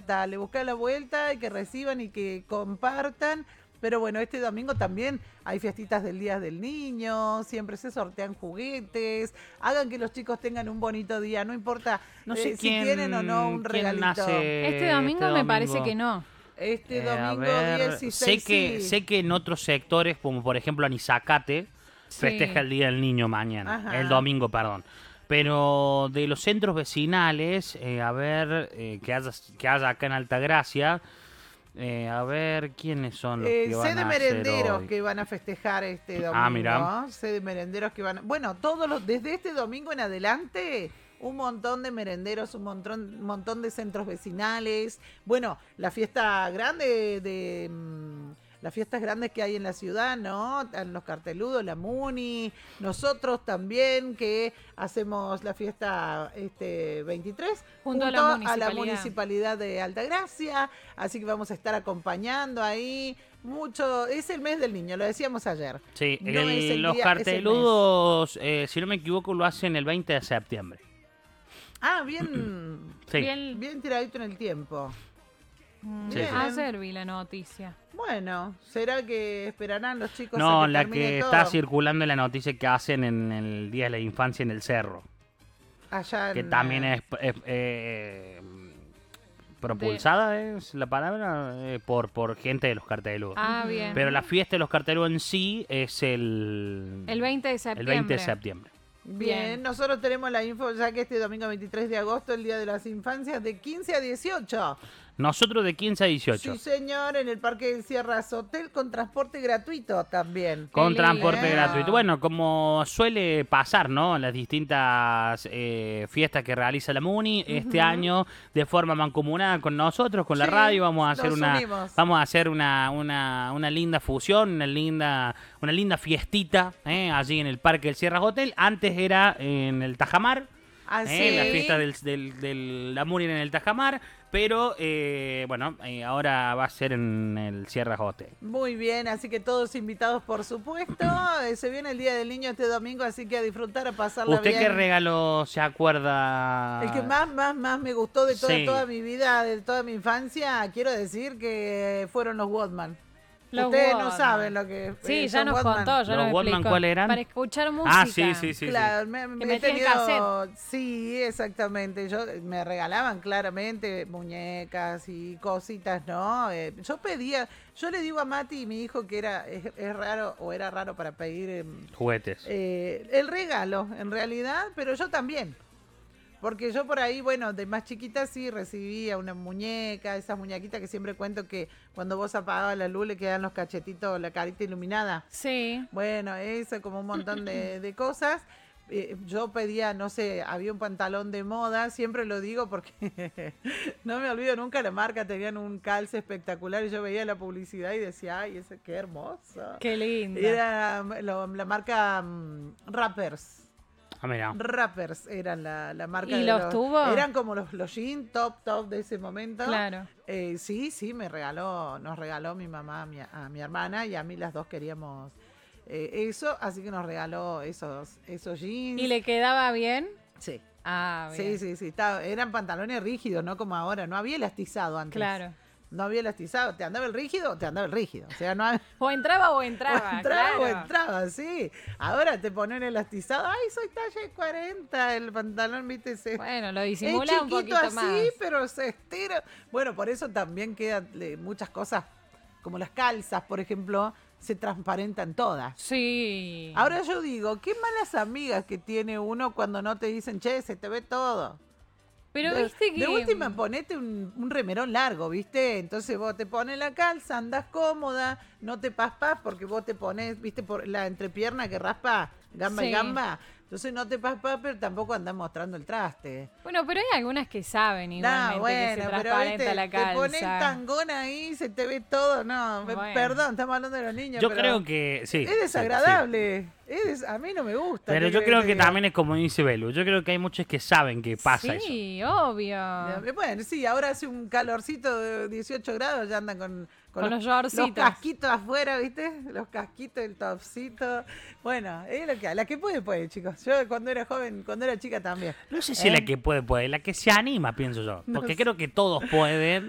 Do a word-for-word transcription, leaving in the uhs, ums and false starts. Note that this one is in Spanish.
vuelta, le buscás la vuelta y que reciban y que compartan. Pero bueno, este domingo también hay fiestitas del Día del Niño, siempre se sortean juguetes, hagan que los chicos tengan un bonito día, no importa No sé eh, quién, si tienen o no un quién regalito. nace Este domingo, este me parece domingo. que no. Este Eh, a domingo ver, dieciséis, sé que sí. sé que en otros sectores, como por ejemplo Anizacate, Sí. festeja el Día del Niño mañana, Ajá. el domingo, perdón. Pero de los centros vecinales, eh, a ver, eh, que, haya, que haya acá en Altagracia, eh, a ver quiénes son los Eh, que sé van de a hacer merenderos hoy. que van a festejar este domingo. Ah, mira. Sé de merenderos que van a... Bueno, todos los, desde este domingo en adelante, un montón de merenderos, un montón, un montón de centros vecinales. Bueno, la fiesta grande de... mm, las fiestas grandes que hay en la ciudad, ¿no? Los carteludos, la Muni, nosotros también que hacemos la fiesta este veintitrés Junto a la municipalidad. municipalidad de Altagracia, así que vamos a estar acompañando ahí mucho. Es el mes del niño, lo decíamos ayer. Sí, No el- es el los día, es el mes. carteludos, eh, si no me equivoco, lo hacen el veinte de septiembre. Ah, bien, Sí. Bien, bien tiradito en el tiempo. mm, Sí, sí. ayer vi la noticia. Bueno, ¿será que esperarán los chicos a No, que la termine que todo? está circulando en la noticia que hacen en el Día de la Infancia en el Cerro. Allá Que en, también eh, es, es, eh, propulsada, es la palabra, eh, por, por gente de los carteludos. Ah, bien. Pero la fiesta de los carteludos en sí es el, El veinte de el septiembre. veinte de septiembre. Bien, Bien. nosotros tenemos la info ya que este domingo veintitrés de agosto, el Día de las Infancias, de quince a dieciocho. Nosotros de quince a dieciocho. Sí, señor, en el Parque de Sierras Hotel con transporte gratuito también. Con Qué transporte lindo. gratuito. Bueno, como suele pasar, ¿no? En las distintas eh, fiestas que realiza la Muni, este año de forma mancomunada con nosotros, con la Sí, radio, vamos a hacer nos una unimos. vamos a hacer una, una, una linda fusión, una linda una linda fiestita, ¿eh? Allí en el Parque del Sierras Hotel. Antes era en el Tajamar. Así. Eh, la fiesta del, del, del la Muni en el Tajamar, pero eh, bueno, eh, ahora va a ser en el Sierra Hotel. Muy bien, así que todos invitados, por supuesto. Eh, Se viene el Día del Niño este domingo, así que a disfrutar, a pasarla ¿Usted bien. qué regalo se acuerda? El que más, más, más me gustó de toda, Sí. toda mi vida, de toda mi infancia, quiero decir que fueron los Walkman. Los Ustedes no Walkman. saben lo que Sí, eh, ya son nos Walkman. contó, ya ¿Los nos Walkman explicó. cuál eran? Para escuchar música. Ah, sí, sí, sí. Claro, me, Que me he metía el tenido, sí, exactamente. Yo me regalaban claramente muñecas y cositas, ¿no? Eh, yo pedía, yo le digo a Mati, mi hijo, que era es, es raro o era raro para pedir eh, Juguetes. eh, el regalo, en realidad, pero yo también. Porque yo por ahí, bueno, de más chiquita sí recibía una muñeca, esas muñequitas que siempre cuento que cuando vos apagabas la luz le quedan los cachetitos, la carita iluminada. Sí. Bueno, eso, como un montón de, de cosas. Eh, yo pedía, no sé, había un pantalón de moda, siempre lo digo porque no me olvido nunca la marca, tenían un calce espectacular y yo veía la publicidad y decía, ay, ese qué hermoso. Qué lindo. Era lo- la marca um, Rappers. Ah, mira. Rappers eran la, la marca. ¿Y de los tuvo? Eran como los, los jeans top, top de ese momento. Claro. Eh, sí, sí, me regaló, nos regaló mi mamá a mi, a mi hermana y a mí las dos queríamos eh, eso, así que nos regaló esos, esos jeans. ¿Y le quedaba bien? Sí, Ah, sí, bien. sí, sí, estaba- eran pantalones rígidos, no como ahora, no había elastizado antes. Claro. No había elastizado, ¿te andaba el rígido? Te andaba el rígido, o sea, no había... O entraba o O entraba. entraba o claro. entraba, sí. Ahora te ponen elastizado. Ay, soy talla cuarenta. El pantalón, viste, se... Bueno, lo es disimula un chiquito poquito así, más. pero se estira. Bueno, por eso también quedan eh, muchas cosas, como las calzas, por ejemplo, se transparentan todas. Sí. Ahora yo digo, qué malas amigas que tiene uno cuando no te dicen, che, se te ve todo. Pero de, viste que... de última ponete un, un remerón largo, ¿viste? Entonces vos te pones la calza, andás cómoda, no te paspás porque vos te pones, ¿viste? Por la entrepierna que raspa gamba Sí. y gamba. Entonces no te paspás, pero tampoco andás mostrando el traste. Bueno, pero hay algunas que saben igualmente No, bueno, que se pero transparenta ¿viste? la Te calza. pones tangón ahí, se te ve todo. No, me- Bueno. perdón, estamos hablando de los niños. Yo pero creo que sí. es sí, sí. desagradable. Es des- a mí no me gusta. Pero ¿qué yo querés creo te que diga? también es como dice Belu. Yo creo que hay muchos que saben que pasa eso. Sí, obvio. Bueno, sí, ahora hace un calorcito de dieciocho grados, ya andan con, Con los shortcitos. los casquitos afuera, ¿viste? Los casquitos, el topcito. Bueno, es lo que hay. La que puede, puede, chicos. Yo cuando era joven, cuando era chica también. No sé si ¿Eh? la que puede, puede. La que se anima, pienso yo. Porque creo que todos pueden.